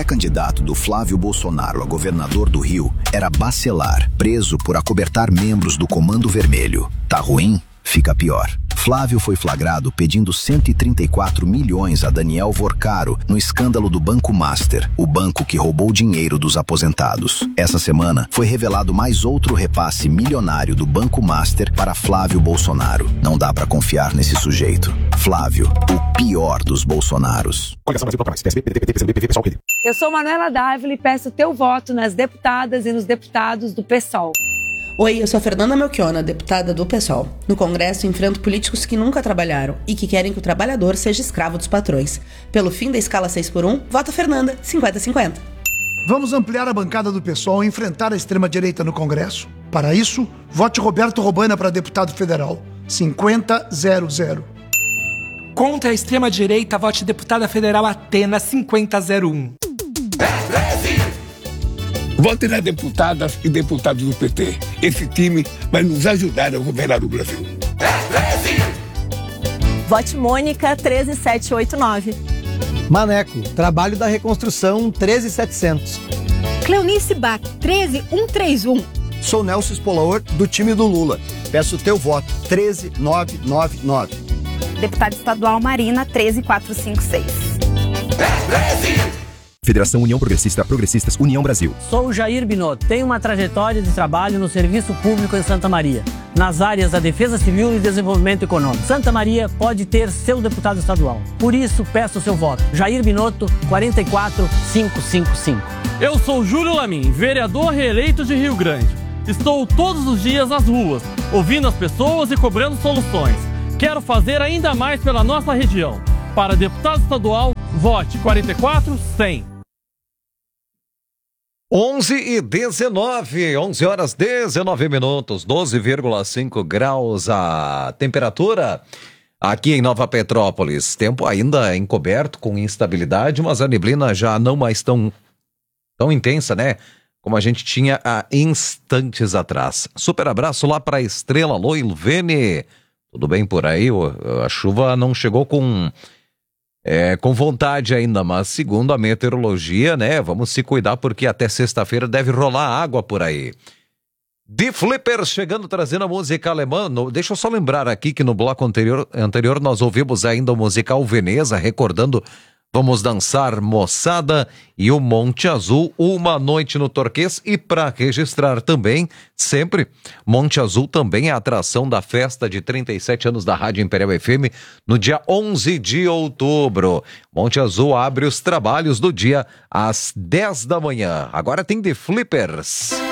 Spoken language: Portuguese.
pré-candidato do Flávio Bolsonaro a governador do Rio era Bacelar, preso por acobertar membros do Comando Vermelho. Tá ruim? Fica pior. Flávio foi flagrado pedindo 134 milhões a Daniel Vorcaro no escândalo do Banco Master, o banco que roubou dinheiro dos aposentados. Essa semana foi revelado mais outro repasse milionário do Banco Master para Flávio Bolsonaro. Não dá pra confiar nesse sujeito. Flávio, o pior dos Bolsonaros. Eu sou Manuela Dávila e peço teu voto nas deputadas e nos deputados do PSOL. Oi, eu sou a Fernanda Melchiona, deputada do PSOL. No Congresso, enfrento políticos que nunca trabalharam e que querem que o trabalhador seja escravo dos patrões. Pelo fim da escala 6x1, vota Fernanda, 50-50. Vamos ampliar a bancada do PSOL e enfrentar a extrema-direita no Congresso. Para isso, vote Roberto Robana para deputado federal, 50-00. Contra a extrema-direita, vote deputada federal Atena, 50-01. Vote nas deputadas e deputados do PT. Esse time vai nos ajudar a governar o Brasil. Vote Mônica, 13789. Maneco, Trabalho da Reconstrução, 13700. Cleonice Bach, 13131. Sou Nelson Spolaor, do time do Lula. Peço teu voto, 13999. Deputada Estadual Marina, 13456. Federação União Progressista, Progressistas, União Brasil. Sou Jair Binotto, tenho uma trajetória de trabalho no serviço público em Santa Maria, nas áreas da Defesa Civil e Desenvolvimento Econômico. Santa Maria pode ter seu deputado estadual. Por isso, peço seu voto. Jair Binotto, 44555. Eu sou Júlio Lamin, vereador reeleito de Rio Grande. Estou todos os dias nas ruas, ouvindo as pessoas e cobrando soluções. Quero fazer ainda mais pela nossa região. Para deputado estadual, vote 44100. 11h19, 11 horas 19 minutos, 12,5 graus a temperatura aqui em Nova Petrópolis. Tempo ainda encoberto com instabilidade, mas a neblina já não mais tão intensa, né? Como a gente tinha há instantes atrás. Super abraço lá para a Estrela Loilvene. Tudo bem por aí? A chuva não chegou com vontade ainda, mas segundo a meteorologia, né, vamos se cuidar porque até sexta-feira deve rolar água por aí. The Flippers chegando, trazendo a música alemã. Deixa eu só lembrar aqui que no bloco anterior nós ouvimos ainda o musical Veneza, recordando Vamos Dançar Moçada e o Monte Azul, Uma Noite no Torquês. E para registrar também, sempre, Monte Azul também é a atração da festa de 37 anos da Rádio Imperial FM no dia 11 de outubro. Monte Azul abre os trabalhos do dia às 10 da manhã. Agora tem The Flippers.